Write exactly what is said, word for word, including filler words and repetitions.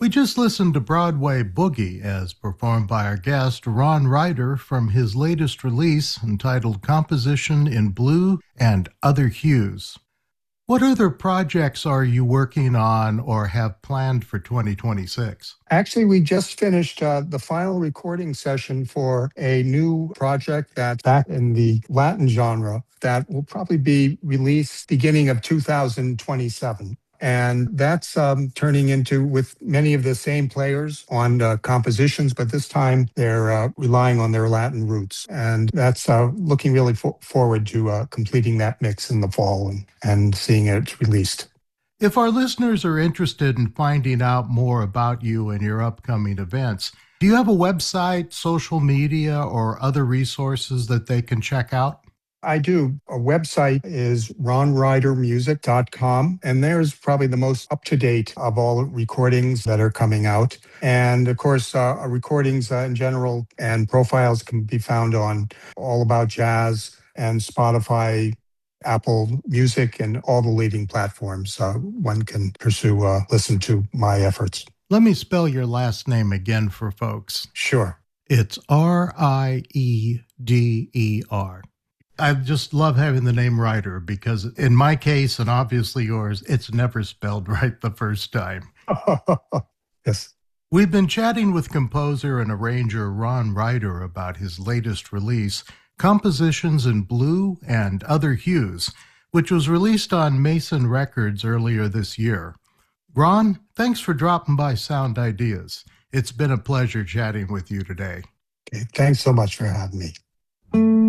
We just listened to Broadway Boogie as performed by our guest, Ron Ryder, from his latest release entitled Composition in Blue and Other Hues. What other projects are you working on or have planned for twenty twenty-six? Actually, we just finished uh, the final recording session for a new project that's back in the Latin genre that will probably be released beginning of two thousand twenty-seven. And that's um, turning into with many of the same players on uh, compositions, but this time they're uh, relying on their Latin roots. And that's uh, looking really fo- forward to uh, completing that mix in the fall and, and seeing it released. If our listeners are interested in finding out more about you and your upcoming events, do you have a website, social media, or other resources that they can check out? I do. A website is ron ryder music dot com, and there's probably the most up-to-date of all recordings that are coming out. And of course, uh, recordings uh, in general and profiles can be found on All About Jazz and Spotify, Apple Music, and all the leading platforms. Uh, one can pursue, uh, listen to my efforts. Let me spell your last name again for folks. Sure. It's R I E D E R. I just love having the name Ryder because in my case, and obviously yours, it's never spelled right the first time. Yes. We've been chatting with composer and arranger Ron Ryder about his latest release, Compositions in Blue and Other Hues, which was released on Mason Records earlier this year. Ron, thanks for dropping by Sound Ideas. It's been a pleasure chatting with you today. Okay, thanks so much for having me.